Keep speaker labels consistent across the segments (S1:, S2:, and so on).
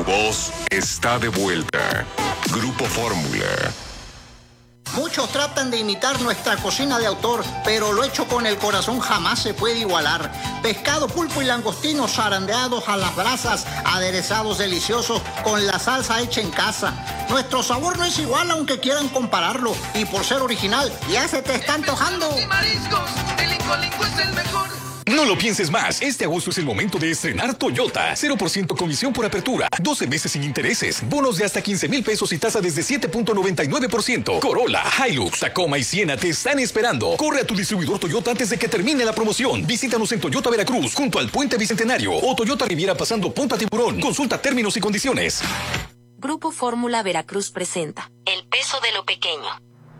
S1: voz está de vuelta. Grupo Fórmula.
S2: Muchos tratan de imitar nuestra cocina de autor, pero lo hecho con el corazón jamás se puede igualar. Pescado, pulpo y langostinos zarandeados a las brasas, aderezados deliciosos con la salsa hecha en casa. Nuestro sabor no es igual aunque quieran compararlo, y por ser original ya se te está antojando.
S3: Y mariscos, el Lincoln es el mejor.
S4: No lo pienses más. Este agosto es el momento de estrenar Toyota. 0% comisión por apertura, 12 meses sin intereses, bonos de hasta 15,000 pesos y tasa desde 7.99%. Corolla, Hilux, Tacoma y Siena te están esperando. Corre a tu distribuidor Toyota antes de que termine la promoción. Visítanos en Toyota Veracruz, junto al Puente Bicentenario, o Toyota Riviera pasando Punta Tiburón. Consulta términos y condiciones.
S5: Grupo Fórmula Veracruz presenta El peso de lo pequeño.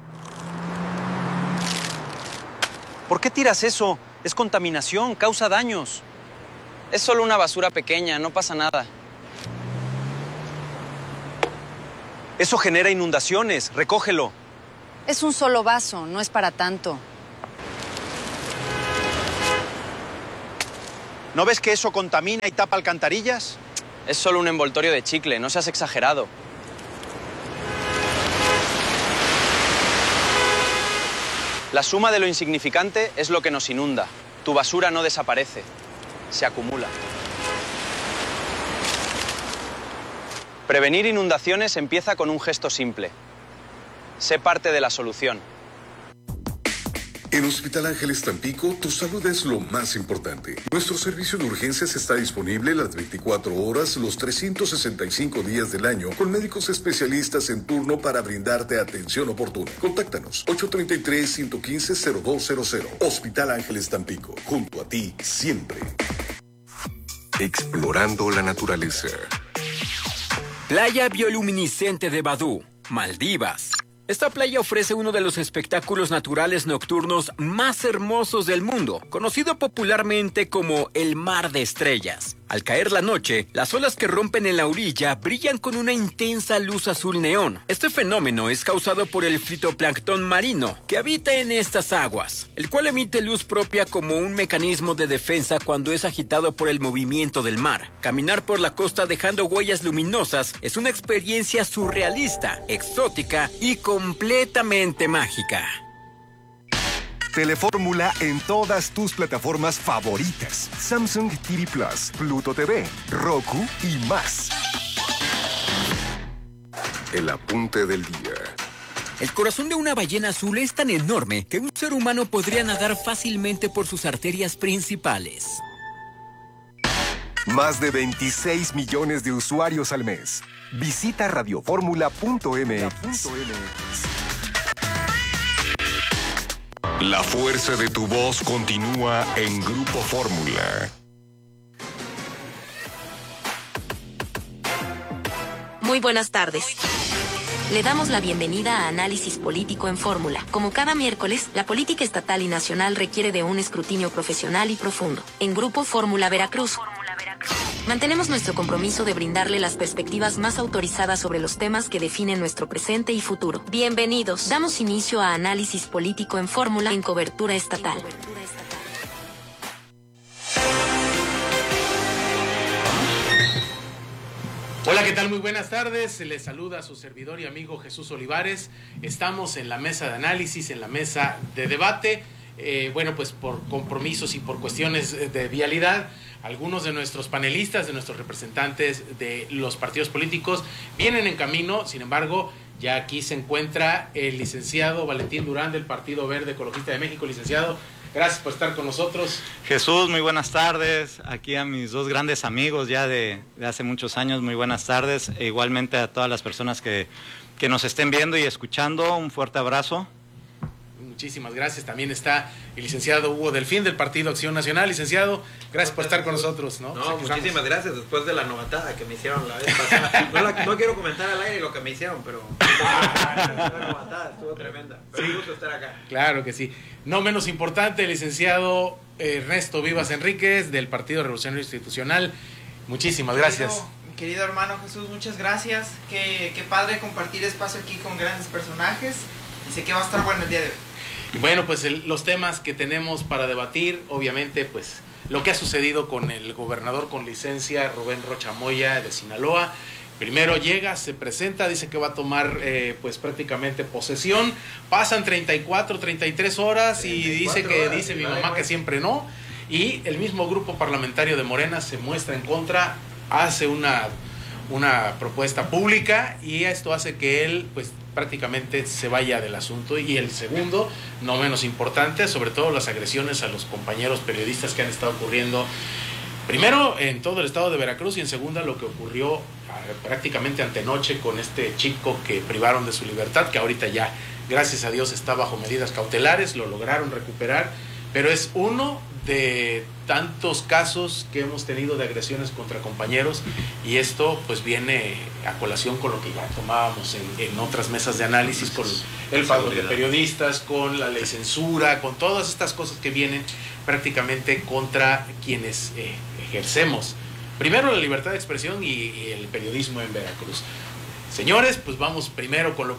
S6: ¿Por qué tiras eso? Es contaminación, causa daños. Es solo una basura pequeña, no pasa nada. Eso genera inundaciones, recógelo.
S7: Es un solo vaso, no es para tanto.
S6: ¿No ves que eso contamina y tapa alcantarillas? Es solo un envoltorio de chicle, no seas exagerado. La suma de lo insignificante es lo que nos inunda. Tu basura no desaparece, se acumula. Prevenir inundaciones empieza con un gesto simple. Sé parte de la solución.
S1: En Hospital Ángeles Tampico, tu salud es lo más importante. Nuestro servicio de urgencias está disponible las 24 horas, los 365 días del año, con médicos especialistas en turno para brindarte atención oportuna. Contáctanos, 833-115-0200. Hospital Ángeles Tampico, junto a ti, siempre. Explorando la naturaleza.
S8: Playa bioluminiscente de Badú, Maldivas. Esta playa ofrece uno de los espectáculos naturales nocturnos más hermosos del mundo, conocido popularmente como el Mar de Estrellas. Al caer la noche, las olas que rompen en la orilla brillan con una intensa luz azul neón. Este fenómeno es causado por el fitoplancton marino, que habita en estas aguas, el cual emite luz propia como un mecanismo de defensa cuando es agitado por el movimiento del mar. Caminar por la costa dejando huellas luminosas es una experiencia surrealista, exótica y completamente mágica.
S9: Telefórmula en todas tus plataformas favoritas. Samsung TV Plus, Pluto TV, Roku y más.
S1: El apunte del día.
S8: El corazón de una ballena azul es tan enorme que un ser humano podría nadar fácilmente por sus arterias principales.
S9: Más de 26 millones de usuarios al mes. Visita radioformula.mx.
S1: La fuerza de tu voz continúa en Grupo Fórmula.
S5: Muy buenas tardes. Le damos la bienvenida a Análisis Político en Fórmula. Como cada miércoles, la política estatal y nacional requiere de un escrutinio profesional y profundo. En Grupo Fórmula Veracruz, mantenemos nuestro compromiso de brindarle las perspectivas más autorizadas sobre los temas que definen nuestro presente y futuro. Bienvenidos. Damos inicio a Análisis Político en Fórmula en cobertura estatal.
S10: Hola, ¿qué tal? Muy buenas tardes. Les saluda su servidor y amigo Jesús Olivares. Estamos en la mesa de análisis, en la mesa de debate. Bueno, pues por compromisos y por cuestiones de vialidad, algunos de nuestros panelistas, de nuestros representantes de los partidos políticos vienen en camino. Sin embargo, ya aquí se encuentra el licenciado Valentín Durán del Partido Verde Ecologista de México. Licenciado, gracias por estar con nosotros.
S11: Jesús, muy buenas tardes. Aquí a mis dos grandes amigos ya de hace muchos años, muy buenas tardes. E igualmente a todas las personas que nos estén viendo y escuchando, un fuerte abrazo.
S10: Muchísimas gracias. También está el licenciado Hugo Delfín del Partido Acción Nacional. Licenciado, gracias por estar con nosotros. No,
S12: muchísimas gracias después de la novatada que me hicieron la vez pasada. No quiero comentar al aire lo que me hicieron, pero la novatada estuvo tremenda. Pero un gusto estar acá.
S10: Claro que sí. No menos importante, el licenciado Ernesto Vivas Enríquez del Partido Revolucionario Institucional. Muchísimas gracias.
S13: Querido hermano Jesús, muchas gracias. Qué padre compartir espacio aquí con grandes personajes. Y sé que va a estar bueno el día de hoy.
S10: Bueno, pues los temas que tenemos para debatir, obviamente, pues lo que ha sucedido con el gobernador con licencia, Rubén Rocha Moya, de Sinaloa. Primero llega, se presenta, dice que va a tomar pues prácticamente posesión, pasan 34, 33 horas y dice mi mamá que siempre no, y el mismo grupo parlamentario de Morena se muestra en contra, hace una propuesta pública y esto hace que él pues prácticamente se vaya del asunto. Y el segundo, no menos importante, sobre todo las agresiones a los compañeros periodistas que han estado ocurriendo, primero en todo el estado de Veracruz y en segunda lo que ocurrió prácticamente antenoche con este chico que privaron de su libertad, que ahorita ya, gracias a Dios, está bajo medidas cautelares, lo lograron recuperar, pero es uno de tantos casos que hemos tenido de agresiones contra compañeros, y esto pues viene a colación con lo que ya tomábamos en otras mesas de análisis, con el paro de periodistas, con la ley censura, con todas estas cosas que vienen prácticamente contra quienes ejercemos primero la libertad de expresión y el periodismo en Veracruz. Señores, pues vamos primero, con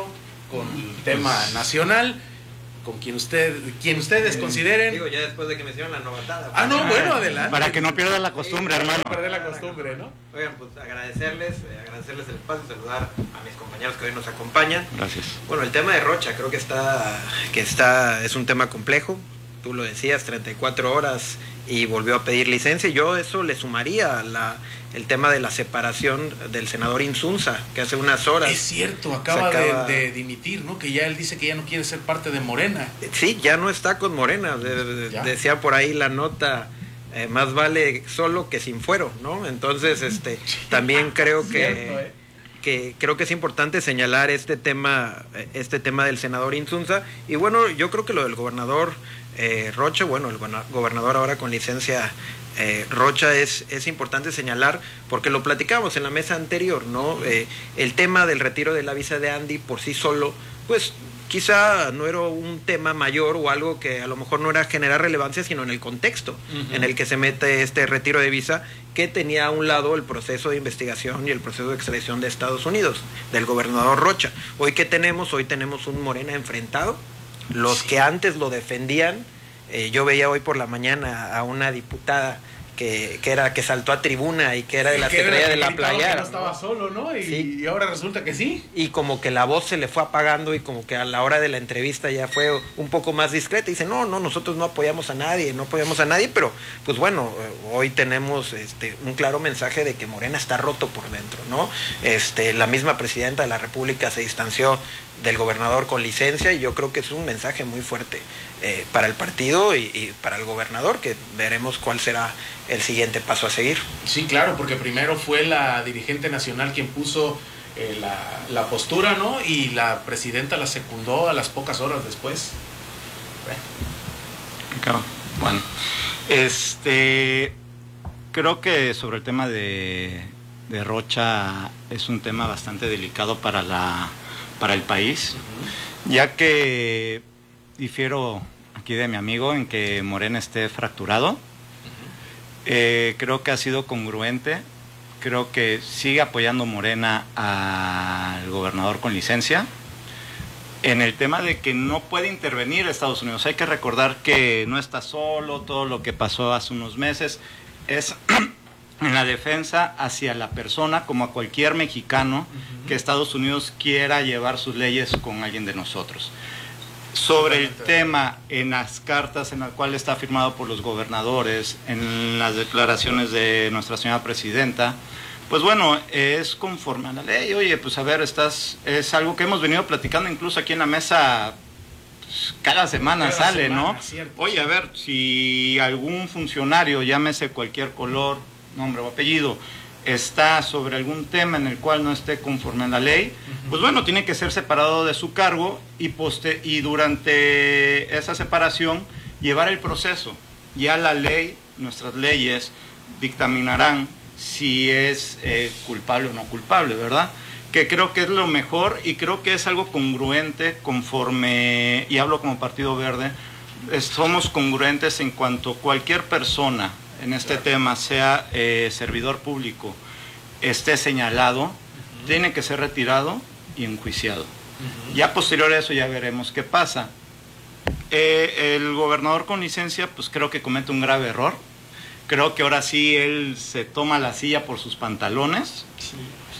S10: el tema nacional, con quien ustedes consideren.
S12: Digo, ya después de que me hicieron la novatada.
S10: Bueno, adelante.
S11: Para que no pierda la costumbre, hermano.
S10: Para perder la costumbre, ¿no?
S12: Oigan, pues agradecerles el espacio, saludar a mis compañeros que hoy nos acompañan.
S11: Gracias.
S12: Bueno, el tema de Rocha creo que es un tema complejo. Tú lo decías, 34 horas y volvió a pedir licencia. Yo eso le sumaría el tema de la separación del senador Insunza, que hace unas horas...
S10: Es cierto, acaba de dimitir, ¿no? Que ya él dice que ya no quiere ser parte de Morena.
S12: Sí, ya no está con Morena. Decía por ahí la nota, más vale solo que sin fuero, ¿no? Entonces, también creo que creo que es importante señalar este tema del senador Insunza. Y bueno, yo creo que lo del gobernador Rocha, bueno, el gobernador ahora con licencia Rocha es importante señalar, porque lo platicamos en la mesa anterior, ¿no? El tema del retiro de la visa de Andy por sí solo, pues quizá no era un tema mayor o algo que a lo mejor no era generar relevancia, sino en el contexto en el que se mete este retiro de visa, que tenía a un lado el proceso de investigación y el proceso de extradición de Estados Unidos, del gobernador Rocha. Hoy, ¿qué tenemos? Hoy tenemos un Morena enfrentado. Los que antes lo defendían, yo veía hoy por la mañana a una diputada que saltó a tribuna y que era de la Secretaría de la Playa.
S10: Que no estaba solo, ¿no? Y ahora resulta que sí.
S12: Y como que la voz se le fue apagando y como que a la hora de la entrevista ya fue un poco más discreta. Y dice, no, nosotros no apoyamos a nadie, pero pues bueno, hoy tenemos un claro mensaje de que Morena está roto por dentro, ¿no? La misma presidenta de la República se distanció del gobernador con licencia, y yo creo que es un mensaje muy fuerte para el partido y para el gobernador, que veremos cuál será el siguiente paso a seguir.
S10: Sí, claro, porque primero fue la dirigente nacional quien puso la postura, ¿no? Y la presidenta la secundó a las pocas horas después.
S11: Bueno, creo que sobre el tema de Rocha es un tema bastante delicado para el país, ya que difiero aquí de mi amigo en que Morena esté fracturado. Creo que ha sido congruente, creo que sigue apoyando Morena al gobernador con licencia. En el tema de que no puede intervenir Estados Unidos, hay que recordar que no está solo, todo lo que pasó hace unos meses es en la defensa hacia la persona, como a cualquier mexicano que Estados Unidos quiera llevar sus leyes con alguien de nosotros. Sobre el tema, en las cartas en las cuales está firmado por los gobernadores, en las declaraciones de nuestra señora presidenta, pues bueno, es conforme a la ley. Oye, pues a ver, es algo que hemos venido platicando incluso aquí en la mesa, pues, cada semana sale, ¿no? Oye, a ver, si algún funcionario, llámese cualquier color, nombre o apellido, está sobre algún tema en el cual no esté conforme a la ley, pues bueno, tiene que ser separado de su cargo y durante esa separación llevar el proceso. Ya la ley, nuestras leyes, dictaminarán si es culpable o no culpable, ¿verdad? Que creo que es lo mejor y creo que es algo congruente conforme, y hablo como Partido Verde, somos congruentes en cuanto cualquier persona en este tema, sea servidor público, esté señalado, tiene que ser retirado y enjuiciado. Ya posterior a eso ya veremos qué pasa. El gobernador con licencia, pues creo que comete un grave error, Creo que ahora sí él se toma la silla por sus pantalones.
S10: Sí.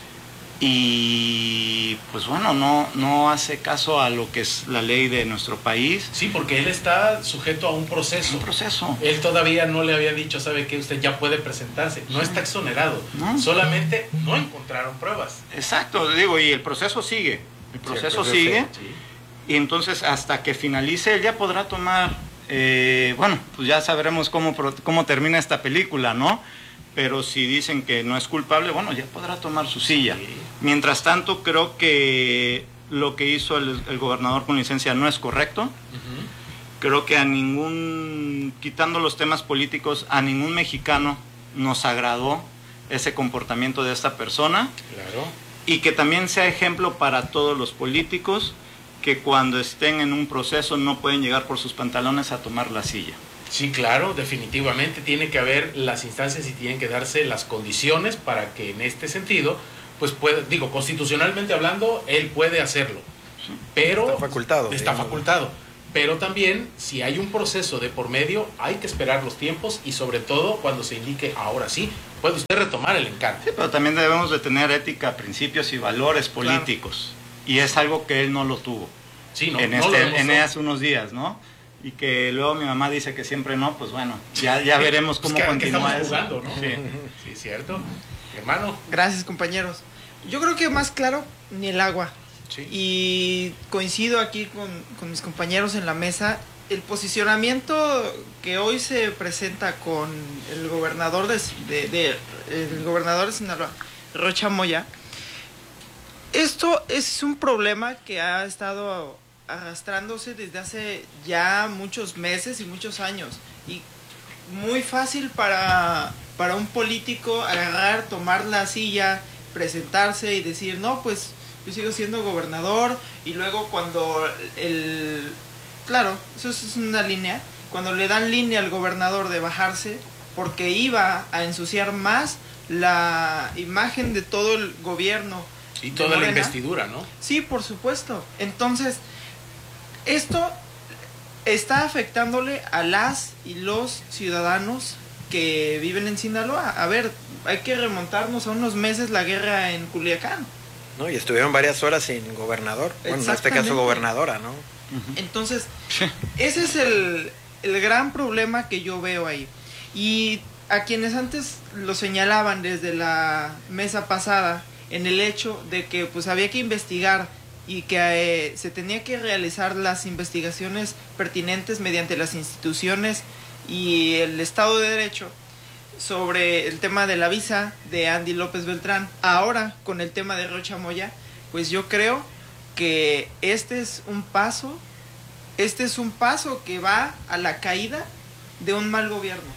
S11: Y pues bueno, no hace caso a lo que es la ley de nuestro país.
S10: Sí, porque él está sujeto a un proceso. Él todavía no le había dicho, ¿sabe qué? Usted ya puede presentarse. No está exonerado. No. Solamente no encontraron pruebas.
S11: Exacto, digo, y el proceso sigue. El proceso sigue. Sí. Y entonces hasta que finalice él ya podrá tomar, bueno, pues ya sabremos cómo termina esta película, ¿no? Pero si dicen que no es culpable, bueno, ya podrá tomar su silla. Sí. Mientras tanto, creo que lo que hizo el gobernador con licencia no es correcto. Creo que quitando los temas políticos, a ningún mexicano nos agradó ese comportamiento de esta persona.
S10: Claro.
S11: Y que también sea ejemplo para todos los políticos que cuando estén en un proceso no pueden llegar por sus pantalones a tomar la silla.
S10: Sí, claro, definitivamente tiene que haber las instancias y tienen que darse las condiciones para que en este sentido, pues constitucionalmente hablando, él puede hacerlo, pero está facultado. Pero también, si hay un proceso de por medio, hay que esperar los tiempos y sobre todo cuando se indique, ahora sí, puede usted retomar el encargo.
S11: Sí, pero también debemos de tener ética, principios y valores políticos, y es algo que él no lo tuvo.
S10: Sí,
S11: en hace unos días, ¿no? Y que luego mi mamá dice que siempre no, pues bueno, ya veremos cómo continúa eso.
S10: Jugando, ¿no? Sí, cierto. Hermano.
S13: Gracias, compañeros. Yo creo que más claro, ni el agua.
S10: Sí.
S13: Y coincido aquí con mis compañeros en la mesa. El posicionamiento que hoy se presenta con el gobernador el gobernador de Sinaloa, Rocha Moya, esto es un problema que ha estado arrastrándose desde hace ya muchos meses y muchos años, y muy fácil para un político agarrar, tomar la silla, presentarse y decir, no, pues yo sigo siendo gobernador, y luego cuando claro, eso es una línea, cuando le dan línea al gobernador de bajarse porque iba a ensuciar más la imagen de todo el gobierno
S10: y toda la investidura, ¿no?
S13: Sí, por supuesto. Entonces esto está afectándole a las y los ciudadanos que viven en Sinaloa. A ver, hay que remontarnos a unos meses la guerra en Culiacán.
S12: No, y estuvieron varias horas sin gobernador. Bueno, en este caso gobernadora, ¿no?
S13: Entonces, ese es el gran problema que yo veo ahí. Y a quienes antes lo señalaban desde la mesa pasada, en el hecho de que pues había que investigar y que se tenía que realizar las investigaciones pertinentes mediante las instituciones y el Estado de Derecho sobre el tema de la visa de Andy López Beltrán, ahora con el tema de Rocha Moya, pues yo creo que este es un paso que va a la caída de un mal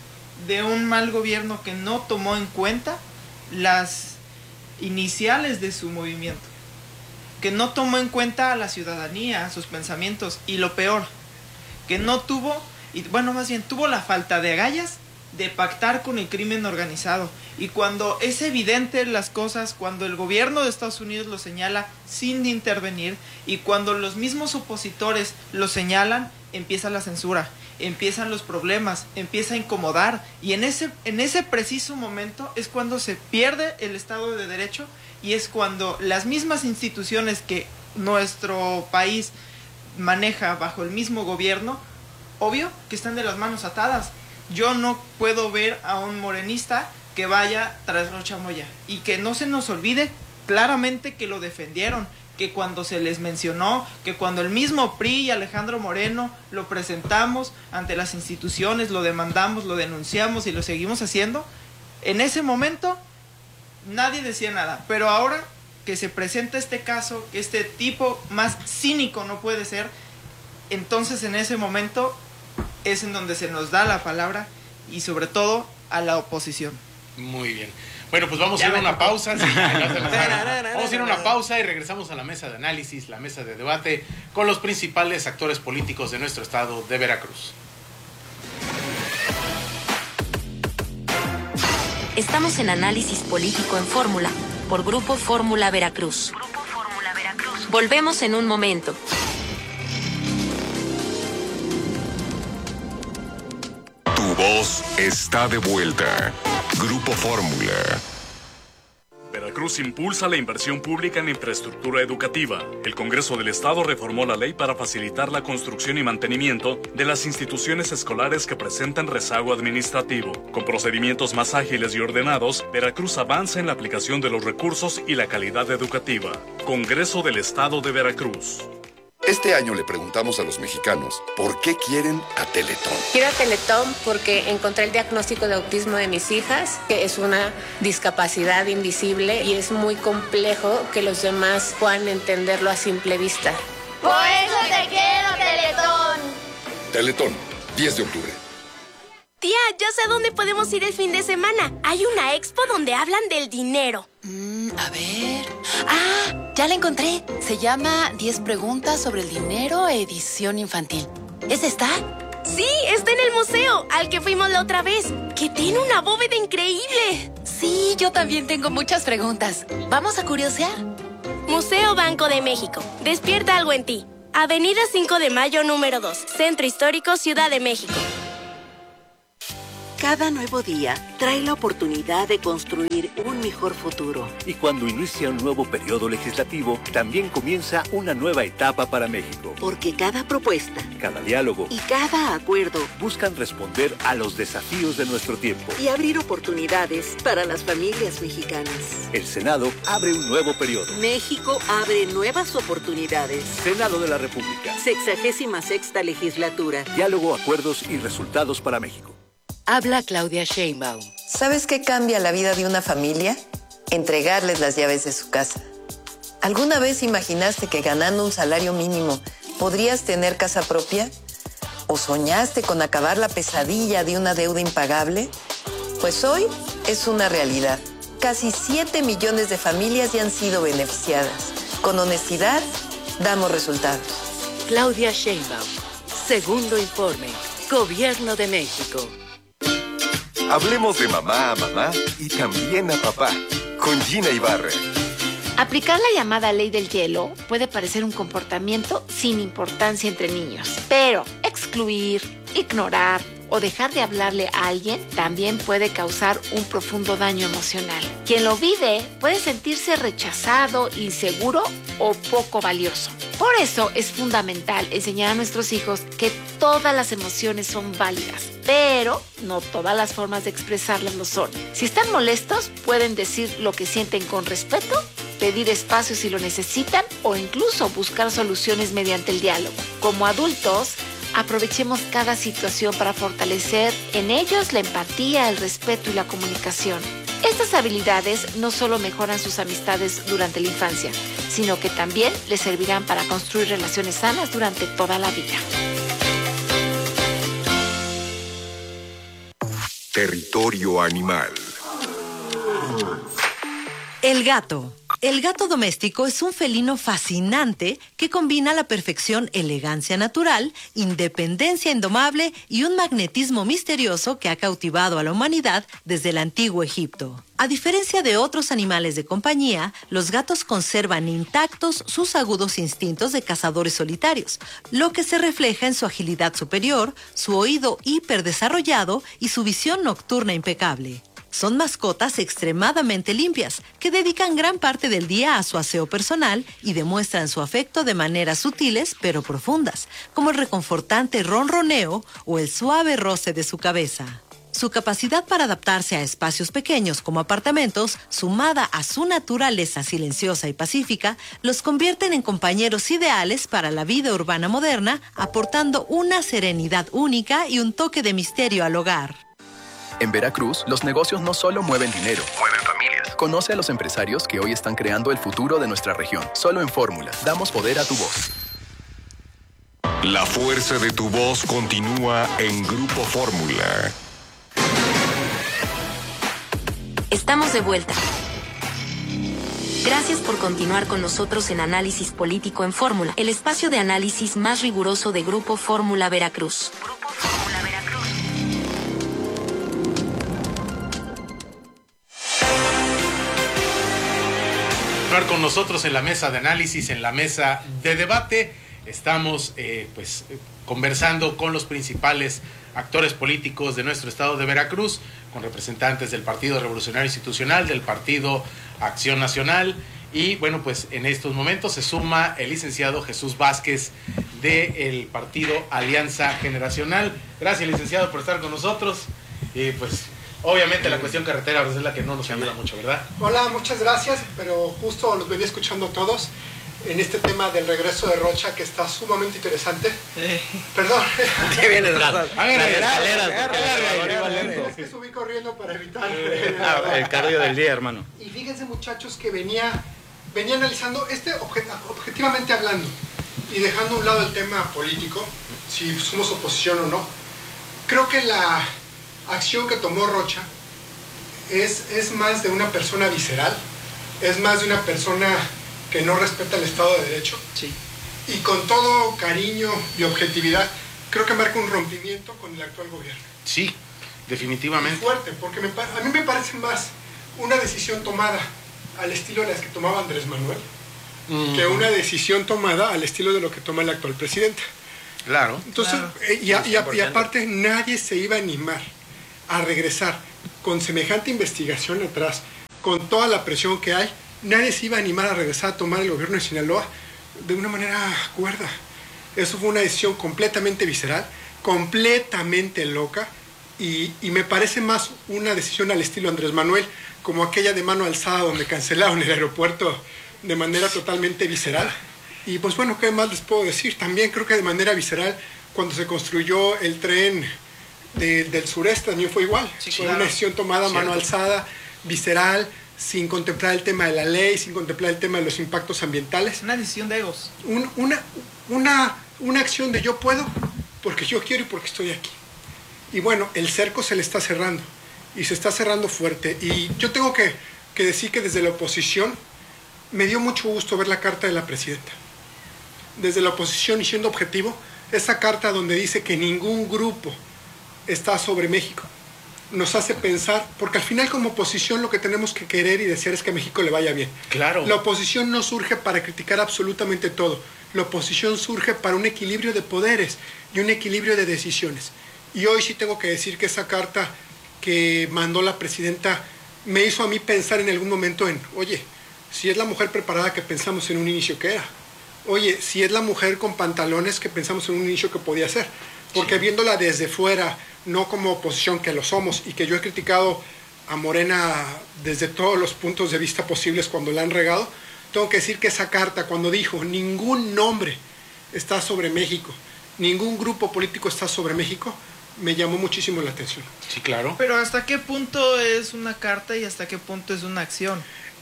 S13: gobierno que no tomó en cuenta las iniciales de su movimiento, que no tomó en cuenta a la ciudadanía, sus pensamientos, y lo peor, que no tuvo, tuvo la falta de agallas de pactar con el crimen organizado. Y cuando es evidente las cosas, cuando el gobierno de Estados Unidos lo señala sin intervenir, y cuando los mismos opositores lo señalan, empieza la censura, empiezan los problemas, empieza a incomodar, y en ese preciso momento es cuando se pierde el Estado de Derecho, y es cuando las mismas instituciones que nuestro país maneja bajo el mismo gobierno, obvio que están de las manos atadas. Yo no puedo ver a un morenista que vaya tras Rocha Moya, y que no se nos olvide claramente que lo defendieron, que cuando se les mencionó, que cuando el mismo PRI y Alejandro Moreno lo presentamos ante las instituciones, lo demandamos, lo denunciamos y lo seguimos haciendo, en ese momento nadie decía nada. Pero ahora que se presenta este caso, que este tipo más cínico no puede ser, entonces en ese momento es en donde se nos da la palabra, y sobre todo a la oposición.
S10: Muy bien. Bueno, pues vamos a ir a una pausa. Vamos a ir a una pausa y regresamos a la mesa de análisis, la mesa de debate con los principales actores políticos de nuestro estado de Veracruz.
S5: Estamos en Análisis Político en Fórmula, por Grupo Fórmula Veracruz. Volvemos en un momento.
S9: voz está de vuelta. Grupo Fórmula.
S14: Veracruz impulsa la inversión pública en infraestructura educativa. El Congreso del Estado reformó la ley para facilitar la construcción y mantenimiento de las instituciones escolares que presentan rezago administrativo. Con procedimientos más ágiles y ordenados, Veracruz avanza en la aplicación de los recursos y la calidad educativa. Congreso del Estado de Veracruz.
S15: Este año le preguntamos a los mexicanos por qué quieren a Teletón.
S16: Quiero a Teletón porque encontré el diagnóstico de autismo de mis hijas, que es una discapacidad invisible y es muy complejo que los demás puedan entenderlo a simple vista.
S17: Por eso te quiero, Teletón.
S15: Teletón, 10 de octubre.
S17: Tía, ya sé dónde podemos ir el fin de semana. Hay una expo donde hablan del dinero.
S18: A ver... ¡Ah! Ya la encontré. Se llama 10 preguntas sobre el dinero, edición infantil. ¿Es esta?
S17: Sí, está en el museo, al que fuimos la otra vez, que tiene una bóveda increíble.
S18: Sí, yo también tengo muchas preguntas. ¿Vamos a curiosear?
S17: Museo Banco de México. Despierta algo en ti. Avenida 5 de Mayo, número 2. Centro Histórico, Ciudad de México.
S19: Cada nuevo día trae la oportunidad de construir un mejor futuro.
S20: Y cuando inicia un nuevo periodo legislativo, también comienza una nueva etapa para México.
S19: Porque cada propuesta,
S20: cada diálogo
S19: y cada acuerdo
S20: buscan responder a los desafíos de nuestro tiempo
S19: y abrir oportunidades para las familias mexicanas.
S20: El Senado abre un nuevo periodo.
S19: México abre nuevas oportunidades.
S20: Senado de la República.
S19: 66ª legislatura.
S20: Diálogo, acuerdos y resultados para México.
S18: Habla Claudia Sheinbaum.
S21: ¿Sabes qué cambia la vida de una familia? Entregarles las llaves de su casa. ¿Alguna vez imaginaste que ganando un salario mínimo podrías tener casa propia? ¿O soñaste con acabar la pesadilla de una deuda impagable? Pues hoy es una realidad. Casi 7 millones de familias ya han sido beneficiadas. Con honestidad, damos resultados.
S18: Claudia Sheinbaum. Segundo informe. Gobierno de México.
S9: Hablemos de mamá a mamá y también a papá, con Gina Ibarra.
S22: Aplicar la llamada ley del hielo puede parecer un comportamiento sin importancia entre niños, pero excluir, ignorar o dejar de hablarle a alguien también puede causar un profundo daño emocional. Quien lo vive puede sentirse rechazado, inseguro o poco valioso. Por eso es fundamental enseñar a nuestros hijos que todas las emociones son válidas, pero no todas las formas de expresarlas lo son. Si están molestos, pueden decir lo que sienten con respeto, pedir espacio si lo necesitan o incluso buscar soluciones mediante el diálogo. Como adultos, aprovechemos cada situación para fortalecer en ellos la empatía, el respeto y la comunicación. Estas habilidades no solo mejoran sus amistades durante la infancia, sino que también les servirán para construir relaciones sanas durante toda la vida.
S9: Territorio animal.
S23: El gato. El gato doméstico es un felino fascinante que combina a la perfección elegancia natural, independencia indomable y un magnetismo misterioso que ha cautivado a la humanidad desde el antiguo Egipto. A diferencia de otros animales de compañía, los gatos conservan intactos sus agudos instintos de cazadores solitarios, lo que se refleja en su agilidad superior, su oído hiperdesarrollado y su visión nocturna impecable. Son mascotas extremadamente limpias, que dedican gran parte del día a su aseo personal y demuestran su afecto de maneras sutiles pero profundas, como el reconfortante ronroneo o el suave roce de su cabeza. Su capacidad para adaptarse a espacios pequeños como apartamentos, sumada a su naturaleza silenciosa y pacífica, los convierten en compañeros ideales para la vida urbana moderna, aportando una serenidad única y un toque de misterio al hogar.
S24: En Veracruz, los negocios no solo mueven dinero, mueven familias. Conoce a los empresarios que hoy están creando el futuro de nuestra región. Solo en Fórmula, damos poder a tu voz.
S9: La fuerza de tu voz continúa en Grupo Fórmula.
S5: Estamos de vuelta. Gracias por continuar con nosotros en Análisis Político en Fórmula, el espacio de análisis más riguroso de Grupo Fórmula Veracruz.
S10: Con nosotros en la mesa de análisis, en la mesa de debate, estamos conversando con los principales actores políticos de nuestro estado de Veracruz, con representantes del Partido Revolucionario Institucional, del Partido Acción Nacional, y bueno, pues en estos momentos se suma el licenciado Jesús Vázquez del Partido Alianza Generacional. Gracias, licenciado, por estar con nosotros. Y pues obviamente la cuestión carretera es la que no nos ayuda mucho, ¿verdad?
S2: Hola, muchas gracias, pero justo los venía escuchando todos en este tema del regreso de Rocha, que está sumamente interesante. Perdón.
S12: ¿Qué viene de las
S2: Es que subí corriendo para evitar
S11: el cardio del día, hermano.
S2: Y fíjense, muchachos, que venía analizando objetivamente hablando y dejando a un lado el tema político, si somos oposición o no. Creo que la acción que tomó Rocha es más de una persona visceral, es más de una persona que no respeta el Estado de Derecho.
S13: Sí.
S2: Y con todo cariño y objetividad, creo que marca un rompimiento con el actual gobierno.
S10: Sí, definitivamente.
S2: Es fuerte, porque a mí me parece más una decisión tomada al estilo de las que tomaba Andrés Manuel, que una decisión tomada al estilo de lo que toma el actual presidente.
S10: Claro.
S2: Entonces, claro. Y aparte, nadie se iba a animar a regresar con semejante investigación atrás, con toda la presión que hay. Nadie se iba a animar a regresar a tomar el gobierno de Sinaloa de una manera cuerda. Eso fue una decisión completamente visceral, completamente loca, y me parece más una decisión al estilo Andrés Manuel, como aquella de mano alzada donde cancelaron el aeropuerto de manera totalmente visceral. Y pues bueno, ¿qué más les puedo decir? También creo que de manera visceral, cuando se construyó el tren del sureste, también fue igual. Sí, fue una decisión tomada a mano alzada, visceral, sin contemplar el tema de la ley, sin contemplar el tema de los impactos ambientales.
S13: Una decisión de egos.
S2: Una acción de yo puedo, porque yo quiero y porque estoy aquí. Y bueno, el cerco se le está cerrando, y se está cerrando fuerte. Y yo tengo que decir que desde la oposición me dio mucho gusto ver la carta de la presidenta. Desde la oposición, y siendo objetivo, esa carta donde dice que ningún grupo está sobre México, nos hace pensar, porque al final como oposición lo que tenemos que querer y desear es que a México le vaya bien.
S10: Claro.
S2: La oposición no surge para criticar absolutamente todo. La oposición surge para un equilibrio de poderes y un equilibrio de decisiones. Y hoy sí tengo que decir que esa carta que mandó la presidenta me hizo a mí pensar en algún momento en, oye, si es la mujer preparada que pensamos en un inicio que era. Oye, si es la mujer con pantalones que pensamos en un inicio que podía ser. Porque viéndola desde fuera, no como oposición, que lo somos, y que yo he criticado a Morena desde todos los puntos de vista posibles cuando la han regado, tengo que decir que esa carta, cuando dijo ningún nombre está sobre México, ningún grupo político está sobre México, me llamó muchísimo la atención.
S10: Sí, claro.
S13: Pero ¿hasta qué punto es una carta y hasta qué punto es una acción?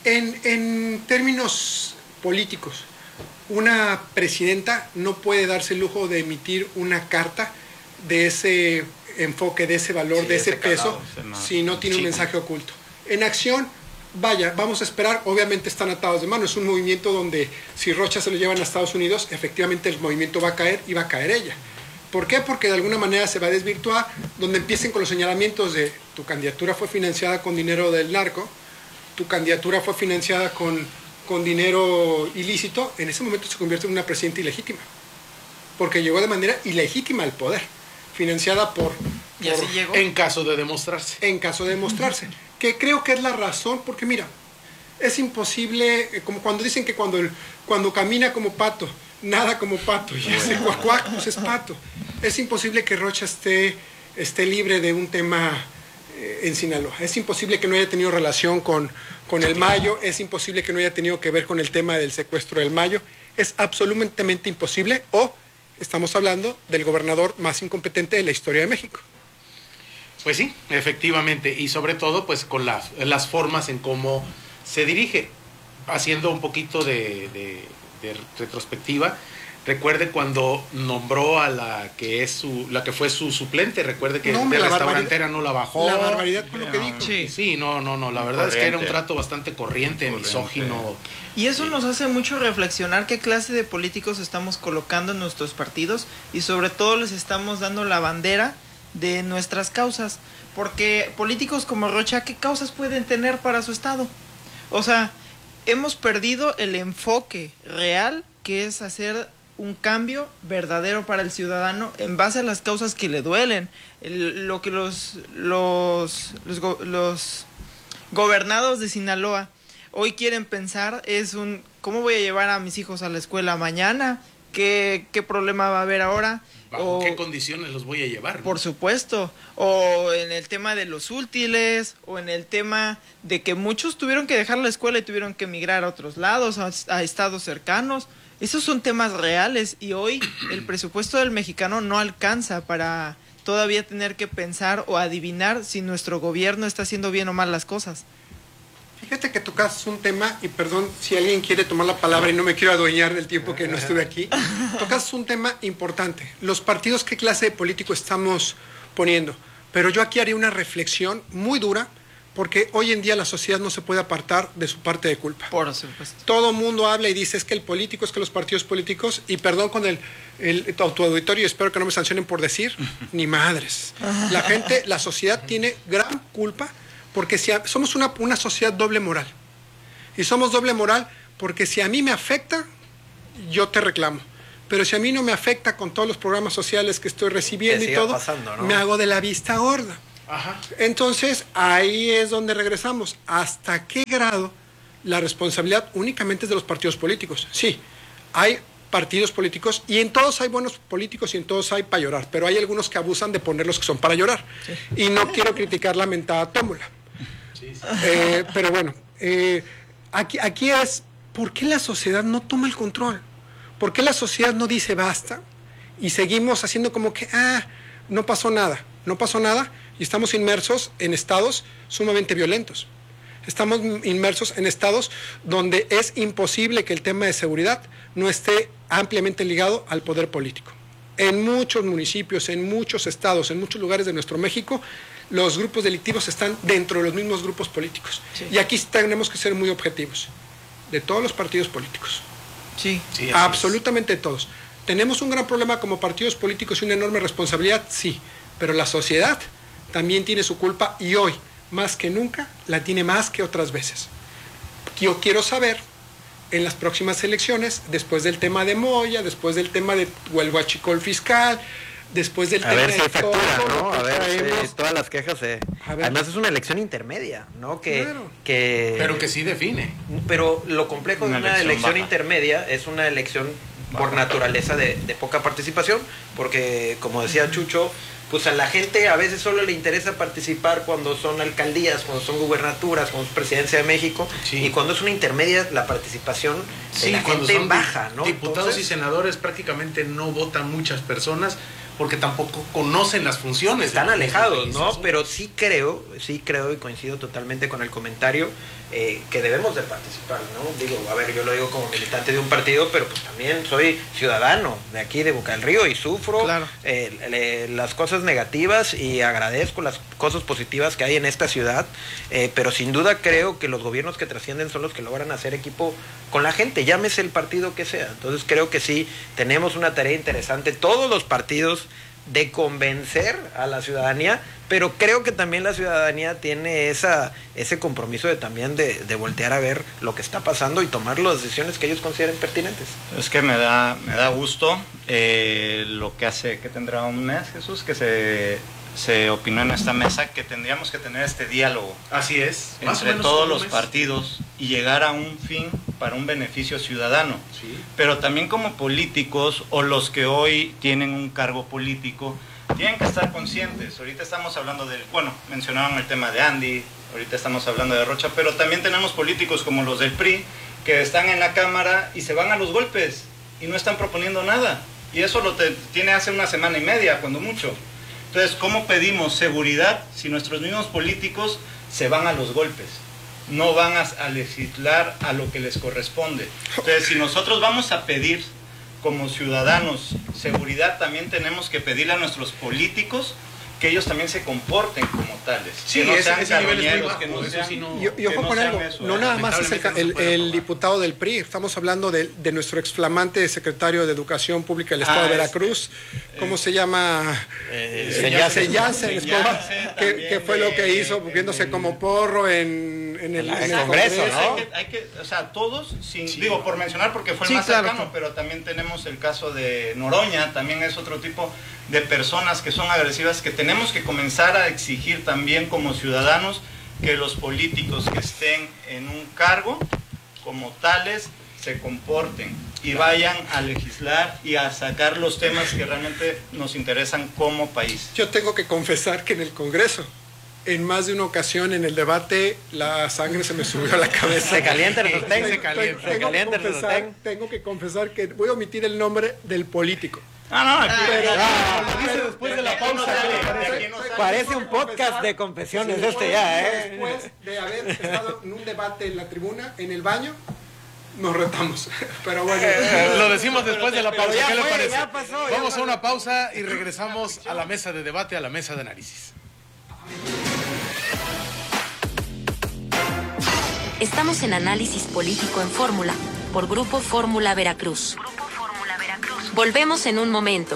S2: En términos políticos, una presidenta no puede darse el lujo de emitir una carta de ese enfoque, de ese valor, de ese peso, si no tiene un mensaje oculto. En acción, vaya, vamos a esperar, obviamente están atados de mano, es un movimiento donde si Rocha se lo llevan a Estados Unidos, efectivamente el movimiento va a caer y va a caer ella. ¿Por qué? Porque de alguna manera se va a desvirtuar, donde empiecen con los señalamientos de tu candidatura fue financiada con dinero del narco, tu candidatura fue financiada con dinero ilícito, en ese momento se convierte en una presidenta ilegítima, porque llegó de manera ilegítima al poder, financiada por
S13: ¿Y así llegó?
S10: En caso de demostrarse.
S2: En caso de demostrarse, que creo que es la razón, porque mira, es imposible, como cuando dicen que cuando camina como pato, nada como pato, y ese cuacuac, pues es pato. Es imposible que Rocha esté libre de un tema en Sinaloa. Es imposible que no haya tenido relación con el Mayo, es imposible que no haya tenido que ver con el tema del secuestro del Mayo. Es absolutamente imposible, o estamos hablando del gobernador más incompetente de la historia de México.
S10: Pues sí, efectivamente, y sobre todo pues con las formas en cómo se dirige, haciendo un poquito de retrospectiva. Recuerde cuando nombró a la que fue su suplente, recuerde que de restaurantera no la bajó.
S2: La barbaridad por lo que dijo.
S10: Sí, no, la verdad es que era un trato bastante corriente, misógino.
S13: Y eso nos hace mucho reflexionar qué clase de políticos estamos colocando en nuestros partidos, y sobre todo les estamos dando la bandera de nuestras causas, porque políticos como Rocha, ¿qué causas pueden tener para su estado? O sea, hemos perdido el enfoque real, que es hacer un cambio verdadero para el ciudadano en base a las causas que le duelen. Lo que los gobernados de Sinaloa hoy quieren pensar es ¿cómo voy a llevar a mis hijos a la escuela mañana? ¿Qué problema va a haber ahora?
S10: ¿Bajo qué condiciones los voy a llevar?
S13: Por supuesto. O en el tema de los útiles, o en el tema de que muchos tuvieron que dejar la escuela y tuvieron que emigrar a otros lados, a estados cercanos. Esos son temas reales y hoy el presupuesto del mexicano no alcanza para todavía tener que pensar o adivinar si nuestro gobierno está haciendo bien o mal las cosas.
S2: Fíjate que tocas un tema, y perdón si alguien quiere tomar la palabra y no me quiero adueñar del tiempo que no estuve aquí, tocas un tema importante. Los partidos, ¿qué clase de político estamos poniendo? Pero yo aquí haría una reflexión muy dura, porque hoy en día la sociedad no se puede apartar de su parte de culpa.
S13: Por supuesto.
S2: Todo mundo habla y dice, es que el político, es que los partidos políticos, y perdón con tu auditorio, espero que no me sancionen por decir, ni madres. La sociedad tiene gran culpa, porque somos una sociedad doble moral. Y somos doble moral porque si a mí me afecta, yo te reclamo. Pero si a mí no me afecta con todos los programas sociales que estoy recibiendo y todo, pasando, ¿no? Me hago de la vista gorda. Ajá. Entonces, ahí es donde regresamos. ¿Hasta qué grado la responsabilidad únicamente es de los partidos políticos? Sí, hay partidos políticos y en todos hay buenos políticos y en todos hay para llorar, pero hay algunos que abusan de poner los que son para llorar. Sí. Y no quiero criticar la mentada tómbola. Sí. Pero bueno, aquí es, ¿por qué la sociedad no toma el control? ¿Por qué la sociedad no dice basta? Y seguimos haciendo como que, no pasó nada y estamos inmersos en estados sumamente violentos. Estamos inmersos en estados donde es imposible que el tema de seguridad no esté ampliamente ligado al poder político. En muchos municipios, en muchos estados, en muchos lugares de nuestro México, los grupos delictivos están dentro de los mismos grupos políticos. Sí. Y aquí tenemos que ser muy objetivos, de todos los partidos políticos.
S13: Sí.
S2: Absolutamente todos. ¿Tenemos un gran problema como partidos políticos y una enorme responsabilidad? Sí, pero la sociedad también tiene su culpa y hoy, más que nunca, la tiene más que otras veces. Yo quiero saber, en las próximas elecciones, después del tema de Moya, después del tema de el huachicol fiscal, después del tema
S12: de... A ver si hay
S2: todo,
S12: factura, ¿no? A ver si todas las quejas Además es una elección intermedia, ¿no?
S10: Pero que sí define.
S12: Pero lo complejo de una elección intermedia es una elección por naturaleza de poca participación, porque, como decía Chucho, pues a la gente a veces solo le interesa participar cuando son alcaldías, cuando son gubernaturas, cuando es presidencia de México, y cuando es una intermedia la participación de la gente baja, ¿no?
S10: Diputados Entonces, y senadores prácticamente no votan muchas personas porque tampoco conocen las funciones.
S12: Están alejados, ¿no? Pero sí creo y coincido totalmente con el comentario que debemos de participar, ¿no? Digo, a ver, yo lo digo como militante de un partido, pero pues también soy ciudadano de aquí de Boca del Río y sufro las cosas negativas y agradezco las cosas positivas que hay en esta ciudad, pero sin duda creo que los gobiernos que trascienden son los que logran hacer equipo con la gente, llámese el partido que sea. Entonces creo que sí, tenemos una tarea interesante, todos los partidos, de convencer a la ciudadanía, pero creo que también la ciudadanía tiene ese compromiso de también de voltear a ver lo que está pasando y tomar las decisiones que ellos consideren pertinentes.
S11: Es que me da gusto lo que hace, que tendrá un mes, Jesús, que se opinó en esta mesa que tendríamos que tener este diálogo.
S10: Así es.
S11: Entre todos los partidos y llegar a un fin para un beneficio ciudadano. Sí. Pero también como políticos o los que hoy tienen un cargo político tienen que estar conscientes. Ahorita estamos hablando mencionaban el tema de Andy, ahorita estamos hablando de Rocha, pero también tenemos políticos como los del PRI que están en la Cámara y se van a los golpes y no están proponiendo nada. Y eso tiene hace una semana y media, cuando mucho. Entonces, ¿cómo pedimos seguridad si nuestros mismos políticos se van a los golpes? No van a legislar a lo que les corresponde. Entonces, si nosotros vamos a pedir como ciudadanos seguridad, también tenemos que pedirle a nuestros políticos que ellos también se comporten como tales.
S10: Sí,
S11: que no
S10: ese
S11: sean
S10: carroñeros,
S11: que no sean...
S2: Y ojo con algo, no nada más es el diputado del PRI, estamos hablando de nuestro exflamante secretario de Educación Pública del Estado de Veracruz, ¿cómo se llama? Que fue lo que hizo, viéndose como porro en el
S11: Congreso, ¿no? O sea, todos, digo, por mencionar porque fue el más cercano, pero también tenemos el caso de Noroña, también es otro tipo de personas que son agresivas, que tenemos que comenzar a exigir también como ciudadanos que los políticos que estén en un cargo como tales se comporten y vayan a legislar y a sacar los temas que realmente nos interesan como país.
S2: Yo tengo que confesar que en el Congreso, en más de una ocasión en el debate, la sangre se me subió a la cabeza.
S12: Se calienta el sostén,
S2: tengo que confesar que voy a omitir el nombre del político.
S12: Después de la pausa. Parece un podcast de confesiones
S2: Después de haber estado en un debate en la tribuna, en el baño, nos retamos. Pero bueno.
S10: Lo decimos después de la pausa. ¿Qué le parece? Vamos a una pausa y regresamos a la mesa de debate, a la mesa de análisis.
S5: Estamos en Análisis Político en Fórmula, por Grupo Fórmula Veracruz. Volvemos en un momento.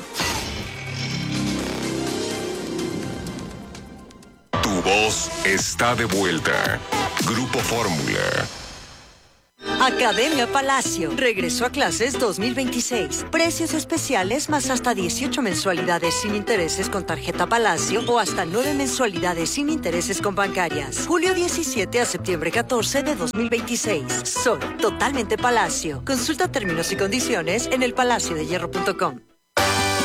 S3: Tu voz está de vuelta. Grupo Fórmula.
S4: Academia Palacio regresó a clases 2026. Precios especiales más hasta 18 mensualidades sin intereses con tarjeta Palacio o hasta 9 mensualidades sin intereses con bancarias. Julio 17 a septiembre 14 de 2026. Son totalmente Palacio. Consulta términos y condiciones en elpalaciodehierro.com.